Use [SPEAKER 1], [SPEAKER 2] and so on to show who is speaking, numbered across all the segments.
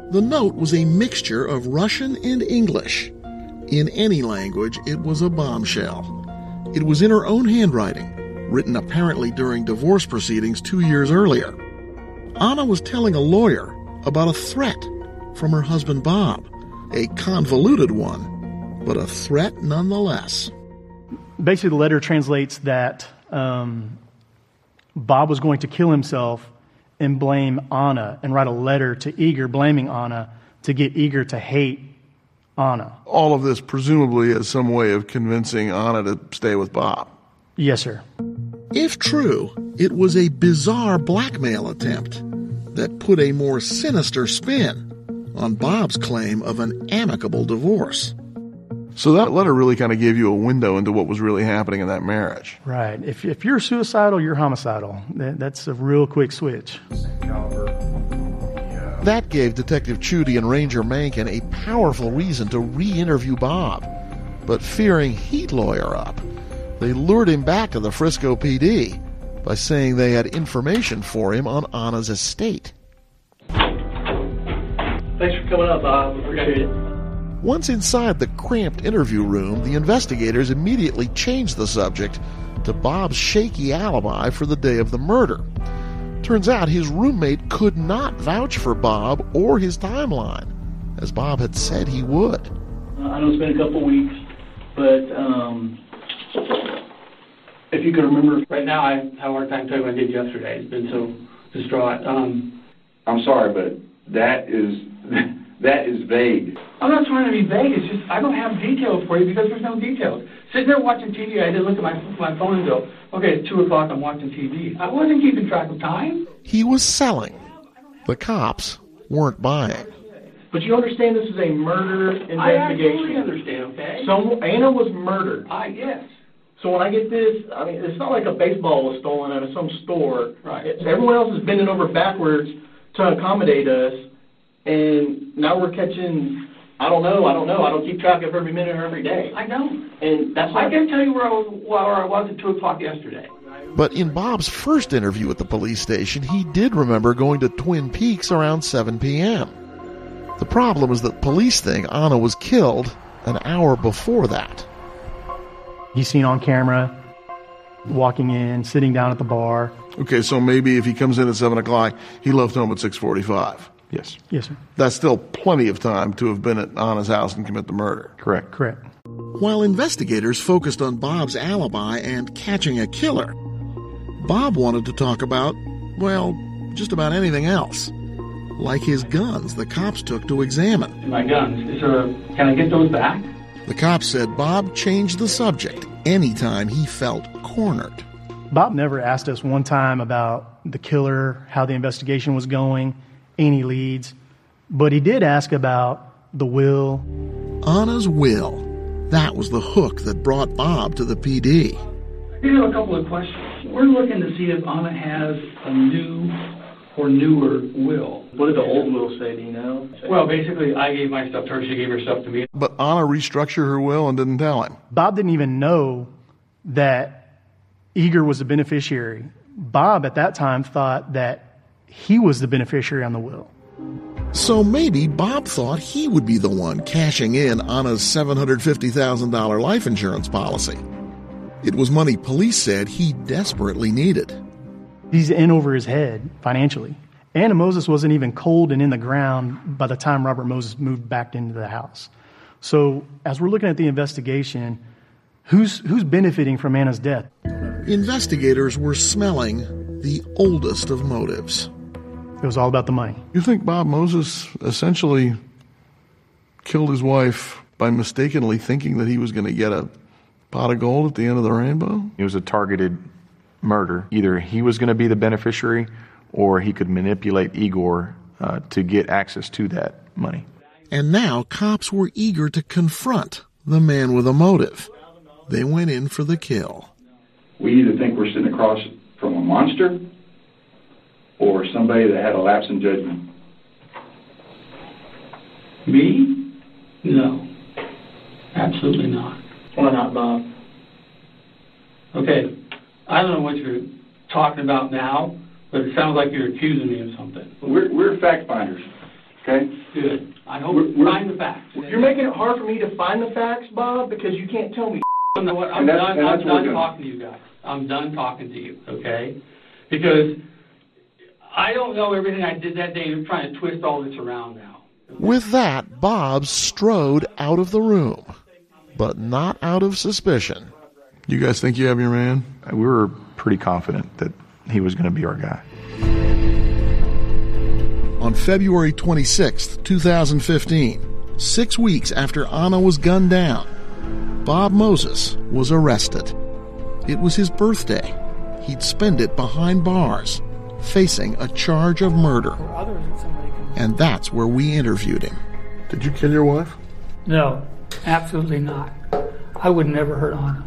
[SPEAKER 1] The note was a mixture of Russian and English. In any language, it was a bombshell. It was in her own handwriting, written apparently during divorce proceedings 2 years earlier. Anna was telling a lawyer about a threat from her husband Bob, a convoluted one, but a threat nonetheless.
[SPEAKER 2] Basically, the letter translates that Bob was going to kill himself and blame Anna and write a letter to Igor blaming Anna to get Igor to hate Anna.
[SPEAKER 3] All of this presumably as some way of convincing Anna to stay with Bob.
[SPEAKER 2] Yes, sir.
[SPEAKER 1] If true, it was a bizarre blackmail attempt that put a more sinister spin on Bob's claim of an amicable divorce.
[SPEAKER 3] So that letter really kind of gave you a window into what was really happening in that marriage.
[SPEAKER 2] Right. If you're suicidal, you're homicidal. That's a real quick switch.
[SPEAKER 1] That gave Detective Chudy and Ranger Mankin a powerful reason to re-interview Bob. But fearing he'd lawyer up, they lured him back to the Frisco PD by saying they had information for him on Anna's estate.
[SPEAKER 4] Thanks for coming up, Bob. Appreciate it.
[SPEAKER 1] Once inside the cramped interview room, the investigators immediately changed the subject to Bob's shaky alibi for the day of the murder. Turns out his roommate could not vouch for Bob or his timeline, as Bob had said he would.
[SPEAKER 4] I know it's been a couple weeks, but if you can remember, right now I have a hard time telling what I did yesterday. It's been so distraught.
[SPEAKER 5] I'm sorry, but that is vague.
[SPEAKER 4] I'm not trying to be vague. It's just I don't have details for you because there's no details. Sitting there watching TV, I did look at my phone and go, okay, it's 2 o'clock, I'm watching TV. I wasn't keeping track of time.
[SPEAKER 1] He was selling. The cops weren't buying.
[SPEAKER 6] But you understand this is a murder investigation.
[SPEAKER 4] I absolutely understand, okay?
[SPEAKER 6] So Anna was murdered.
[SPEAKER 4] Yes.
[SPEAKER 6] So when I get this, I mean, it's not like a baseball was stolen out of some store.
[SPEAKER 4] Right.
[SPEAKER 6] Everyone else is bending over backwards to accommodate us, and now we're catching... I don't know. I don't keep track of every minute or every day.
[SPEAKER 4] I don't.
[SPEAKER 6] And that's
[SPEAKER 4] I can't tell you where I was at 2 o'clock yesterday.
[SPEAKER 1] But in Bob's first interview at the police station, he did remember going to Twin Peaks around 7 p.m. The problem is that police think Anna was killed an hour before that.
[SPEAKER 2] He's seen on camera, walking in, sitting down at the bar.
[SPEAKER 3] Okay, so maybe if he comes in at 7 o'clock, he left home at 6:45.
[SPEAKER 7] Yes.
[SPEAKER 2] Yes, sir.
[SPEAKER 3] That's still plenty of time to have been at Anna's house and commit the murder.
[SPEAKER 7] Correct.
[SPEAKER 2] Correct.
[SPEAKER 1] While investigators focused on Bob's alibi and catching a killer, Bob wanted to talk about, well, just about anything else. Like his guns the cops took to examine.
[SPEAKER 4] My guns. Can I get those back?
[SPEAKER 1] The cops said Bob changed the subject anytime he felt cornered.
[SPEAKER 2] Bob never asked us one time about the killer, how the investigation was going, any leads, but he did ask about the will.
[SPEAKER 1] Anna's will. That was the hook that brought Bob to the PD.
[SPEAKER 4] I do have a couple of questions. We're looking to see if Anna has a new or newer will.
[SPEAKER 6] What did the old will say, do you know?
[SPEAKER 4] Well, basically, I gave my stuff to her, she gave her stuff to me.
[SPEAKER 3] But Anna restructured her will and didn't tell him.
[SPEAKER 2] Bob didn't even know that Igor was the beneficiary. Bob, at that time, thought that he was the beneficiary on the will.
[SPEAKER 1] So maybe Bob thought he would be the one cashing in Anna's $750,000 life insurance policy. It was money police said he desperately needed.
[SPEAKER 2] He's in over his head financially. Anna Moses wasn't even cold and in the ground by the time Robert Moses moved back into the house. So as we're looking at the investigation, who's benefiting from Anna's death?
[SPEAKER 1] Investigators were smelling the oldest of motives.
[SPEAKER 2] It was all about the money.
[SPEAKER 3] You think Bob Moses essentially killed his wife by mistakenly thinking that he was going to get a pot of gold at the end of the rainbow?
[SPEAKER 7] It was a targeted murder. Either he was going to be the beneficiary or he could manipulate Igor to get access to that money.
[SPEAKER 1] And now cops were eager to confront the man with a motive. They went in for the kill.
[SPEAKER 5] We either think we're sitting across from a monster or somebody that had a lapse in judgment.
[SPEAKER 4] Me? No. Absolutely not.
[SPEAKER 6] Why not, Bob?
[SPEAKER 4] Okay, I don't know what you're talking about now, but it sounds like you're accusing me of something.
[SPEAKER 5] We're fact finders. Okay?
[SPEAKER 4] Good. I hope you find the facts.
[SPEAKER 6] You're making it hard for me to find the facts, Bob, because you can't tell me.
[SPEAKER 4] You know what? I'm done talking to you guys. I'm done talking to you, okay? Because I don't know everything I did that day. You're trying to twist all this around now.
[SPEAKER 1] With that, Bob strode out of the room, but not out of suspicion.
[SPEAKER 3] You guys think you have your man?
[SPEAKER 7] We were pretty confident that he was going to be our guy.
[SPEAKER 1] On February 26, 2015, 6 weeks after Anna was gunned down, Bob Moses was arrested. It was his birthday. He'd spend it behind bars, facing a charge of murder. And that's where we interviewed him.
[SPEAKER 3] Did you kill your wife?
[SPEAKER 8] No, absolutely not. I would never hurt Anna.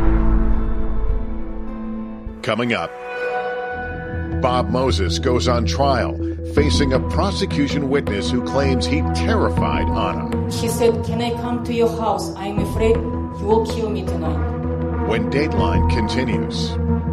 [SPEAKER 9] Coming up, Bob Moses goes on trial, facing a prosecution witness who claims he terrified Anna.
[SPEAKER 10] He said, "Can I come to your house? I'm afraid you will kill me tonight."
[SPEAKER 9] When Dateline continues.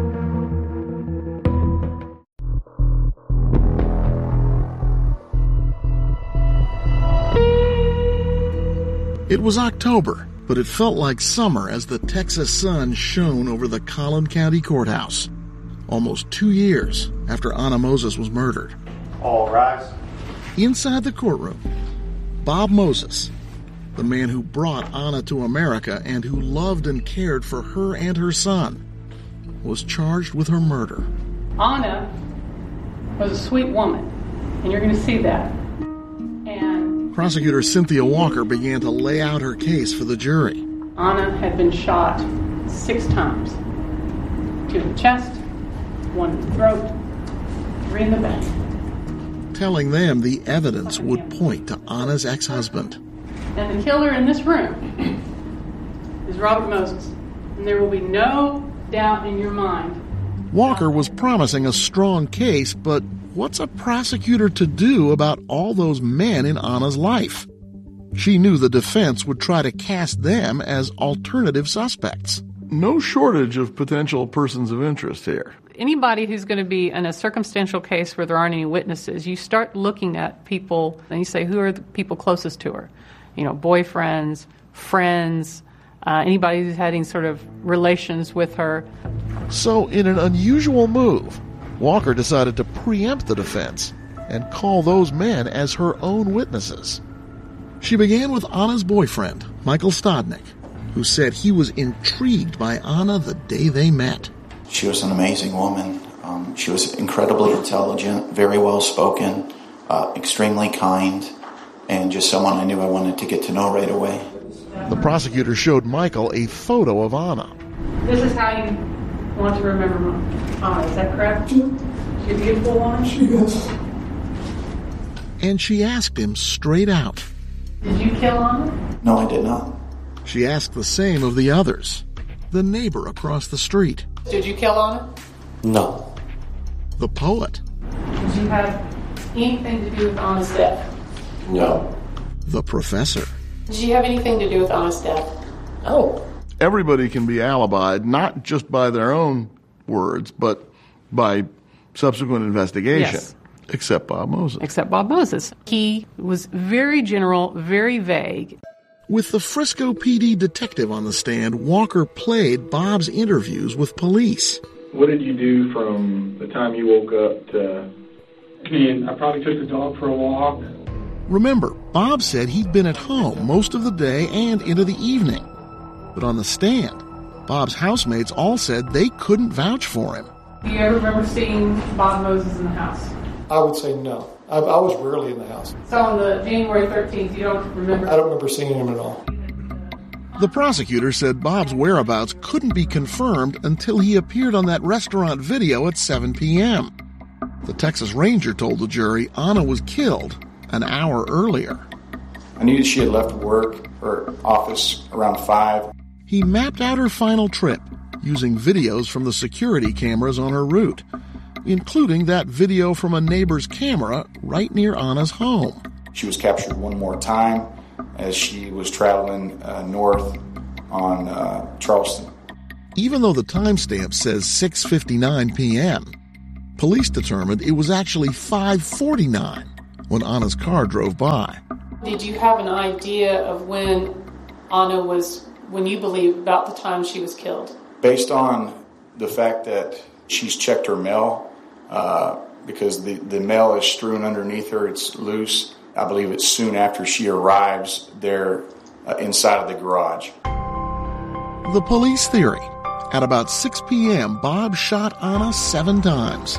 [SPEAKER 1] It was October, but it felt like summer as the Texas sun shone over the Collin County Courthouse. Almost 2 years after Anna Moses was murdered.
[SPEAKER 11] All rise.
[SPEAKER 1] Inside the courtroom, Bob Moses, the man who brought Anna to America and who loved and cared for her and her son, was charged with her murder.
[SPEAKER 12] Anna was a sweet woman, and you're going to see that. And
[SPEAKER 1] Prosecutor Cynthia Walker began to lay out her case for the jury.
[SPEAKER 12] Anna had been shot 6 times. 2 in the chest, 1 in the throat, 3 in the back.
[SPEAKER 1] Telling them the evidence would point to Anna's ex-husband.
[SPEAKER 12] And the killer in this room is Robert Moses. And there will be no doubt in your mind.
[SPEAKER 1] Walker was promising a strong case, but what's a prosecutor to do about all those men in Anna's life? She knew the defense would try to cast them as alternative suspects.
[SPEAKER 3] No shortage of potential persons of interest here.
[SPEAKER 12] Anybody who's going to be in a circumstantial case where there aren't any witnesses, you start looking at people and you say, who are the people closest to her? You know, boyfriends, friends, anybody who's had any sort of relations with her.
[SPEAKER 1] So in an unusual move, Walker decided to preempt the defense and call those men as her own witnesses. She began with Anna's boyfriend, Michael Stodnick, who said he was intrigued by Anna the day they met.
[SPEAKER 13] She was an amazing woman. She was incredibly intelligent, very well spoken, extremely kind, and just someone I knew I wanted to get to know right away.
[SPEAKER 1] The prosecutor showed Michael a photo of Anna.
[SPEAKER 12] This is how you want to remember Anna, is that correct? She's a beautiful woman?
[SPEAKER 8] She is.
[SPEAKER 1] And she asked him straight out.
[SPEAKER 12] Did you kill Anna?
[SPEAKER 13] No, I did not.
[SPEAKER 1] She asked the same of the others, the neighbor across the street.
[SPEAKER 12] Did you kill Anna?
[SPEAKER 13] No.
[SPEAKER 1] The poet.
[SPEAKER 12] Did you have anything to do with Anna's death?
[SPEAKER 13] No.
[SPEAKER 1] The professor.
[SPEAKER 12] Did you have anything to do with Anna's death? No.
[SPEAKER 3] Everybody can be alibied, not just by their own words, but by subsequent investigation.
[SPEAKER 12] Yes.
[SPEAKER 3] Except Bob Moses.
[SPEAKER 12] Except Bob Moses. He was very general, very vague.
[SPEAKER 1] With the Frisco PD detective on the stand, Walker played Bob's interviews with police.
[SPEAKER 6] What did you do from the time you woke up to...
[SPEAKER 4] I probably took the dog for a walk.
[SPEAKER 1] Remember, Bob said he'd been at home most of the day and into the evening. But on the stand, Bob's housemates all said they couldn't vouch for him.
[SPEAKER 12] Do you ever remember seeing Bob Moses in the house?
[SPEAKER 8] I would say no. I was rarely in the house.
[SPEAKER 12] So on the January 13th, you don't remember?
[SPEAKER 8] I don't remember seeing him at all.
[SPEAKER 1] The prosecutor said Bob's whereabouts couldn't be confirmed until he appeared on that restaurant video at 7 p.m. The Texas Ranger told the jury Anna was killed an hour earlier.
[SPEAKER 13] I knew she had left work or office around 5.
[SPEAKER 1] He mapped out her final trip using videos from the security cameras on her route, including that video from a neighbor's camera right near Anna's home.
[SPEAKER 13] She was captured one more time as she was traveling north on Charleston.
[SPEAKER 1] Even though the timestamp says 6:59 p.m., police determined it was actually 5:49, when Anna's car drove by.
[SPEAKER 12] Did you have an idea of when Anna was, when you believe, about the time she was killed?
[SPEAKER 13] Based on the fact that she's checked her mail, because the mail is strewn underneath her, it's loose. I believe it's soon after she arrives there inside of the garage.
[SPEAKER 1] The police theory. At about 6 p.m., Bob shot Anna 7 times.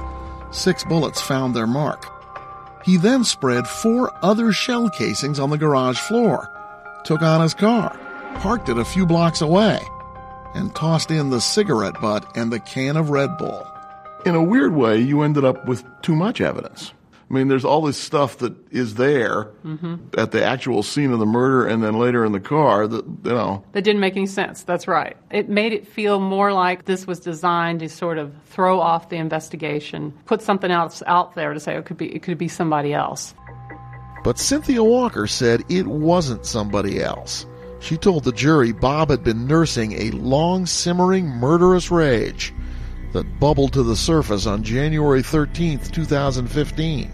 [SPEAKER 1] 6 bullets found their mark. He then spread 4 other shell casings on the garage floor, took Anna's car, parked it a few blocks away, and tossed in the cigarette butt and the can of Red Bull.
[SPEAKER 3] In a weird way, you ended up with too much evidence. I mean, there's all this stuff that is there at the actual scene of the murder and then later in the car that, you know.
[SPEAKER 12] That didn't make any sense. That's right. It made it feel more like this was designed to sort of throw off the investigation, put something else out there to say it could be somebody else.
[SPEAKER 1] But Cynthia Walker said it wasn't somebody else. She told the jury Bob had been nursing a long, simmering, murderous rage that bubbled to the surface on January 13th, 2015,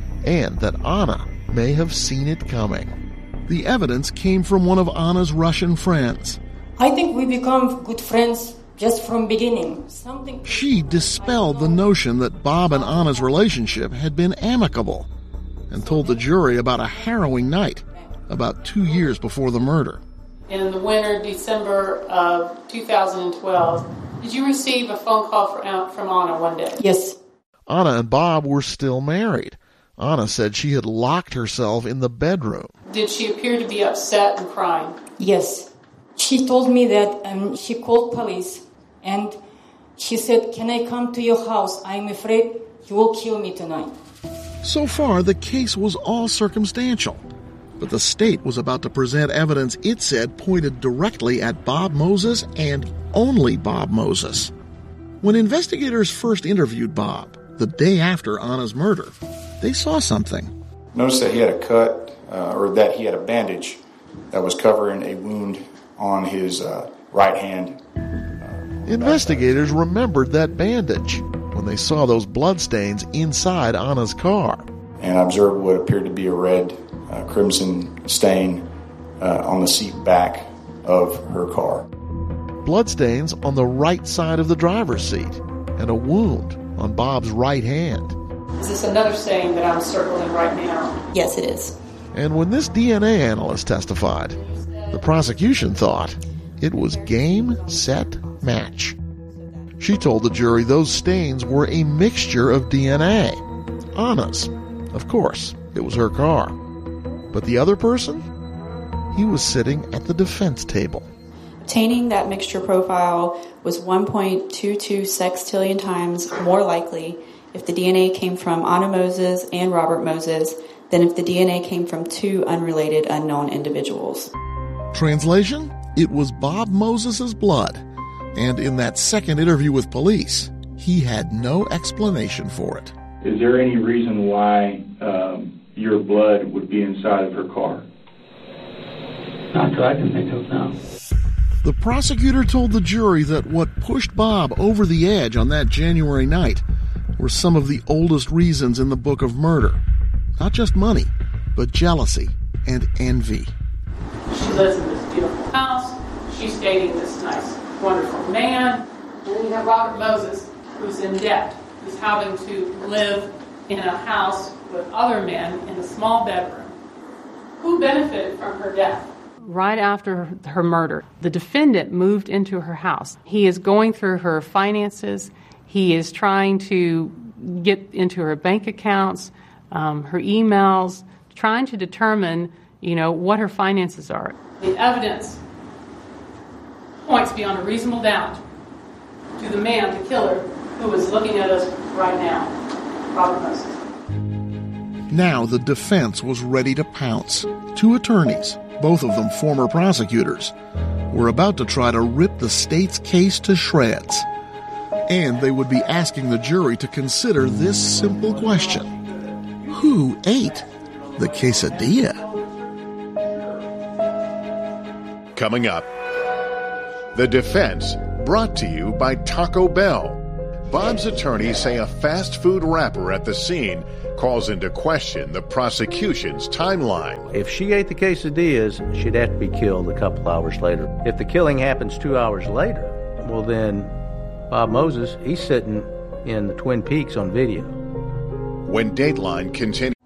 [SPEAKER 1] and that Anna may have seen it coming. The evidence came from one of Anna's Russian friends.
[SPEAKER 10] I think we become good friends just from beginning.
[SPEAKER 1] She dispelled the notion that Bob and Anna's relationship had been amicable and told the jury about a harrowing night about 2 years before the murder.
[SPEAKER 12] In the winter, December of 2012, did you receive a phone call from Anna one day?
[SPEAKER 10] Yes.
[SPEAKER 1] Anna and Bob were still married. Anna said she had locked herself in the bedroom.
[SPEAKER 12] Did she appear to be upset and crying?
[SPEAKER 10] Yes. She told me that she called police and she said, "Can I come to your house? I'm afraid you will kill me tonight."
[SPEAKER 1] So far, the case was all circumstantial, but the state was about to present evidence it said pointed directly at Bob Moses and only Bob Moses. When investigators first interviewed Bob, the day after Anna's murder, they saw something.
[SPEAKER 13] Noticed that he had a cut, or that he had a bandage that was covering a wound on his right hand.
[SPEAKER 1] Investigators remembered that bandage when they saw those bloodstains inside Anna's car.
[SPEAKER 13] And observed what appeared to be a red crimson stain on the seat back of her car.
[SPEAKER 1] Bloodstains on the right side of the driver's seat and a wound on Bob's right hand.
[SPEAKER 12] Is this another saying that I'm circling right now?
[SPEAKER 10] Yes, it is.
[SPEAKER 1] And when this DNA analyst testified, the prosecution thought it was game, set, match. She told the jury those stains were a mixture of DNA. Anna's. Of course, it was her car. But the other person? He was sitting at the defense table.
[SPEAKER 11] Obtaining that mixture profile was 1.22 sextillion times more likely if the DNA came from Anna Moses and Robert Moses than if the DNA came from 2 unrelated unknown individuals.
[SPEAKER 1] Translation? It was Bob Moses' blood. And in that second interview with police, he had no explanation for it.
[SPEAKER 5] Is there any reason why your blood would be inside of her car?
[SPEAKER 4] Not that I can think of, no.
[SPEAKER 1] The prosecutor told the jury that what pushed Bob over the edge on that January night were some of the oldest reasons in the book of murder. Not just money, but jealousy and envy.
[SPEAKER 12] She lives in this beautiful house. She's dating this nice, wonderful man. And then you have Robert Moses, who's in debt, who's having to live in a house with other men in a small bedroom. Who benefited from her death? Right after her murder, the defendant moved into her house. He is going through her finances. He is trying to get into her bank accounts, her emails, trying to determine, what her finances are. The evidence points beyond a reasonable doubt to the man, the killer, who is looking at us right now, Robert Moses.
[SPEAKER 1] Now the defense was ready to pounce. 2 attorneys, both of them former prosecutors, were about to try to rip the state's case to shreds. And they would be asking the jury to consider this simple question: who ate the quesadilla?
[SPEAKER 9] Coming up, the defense brought to you by Taco Bell. Bob's attorneys say a fast food wrapper at the scene calls into question the prosecution's timeline.
[SPEAKER 14] If she ate the quesadillas, she'd have to be killed a couple hours later. If the killing happens 2 hours later, well then, Bob Moses, he's sitting in the Twin Peaks on video.
[SPEAKER 9] When Dateline continues.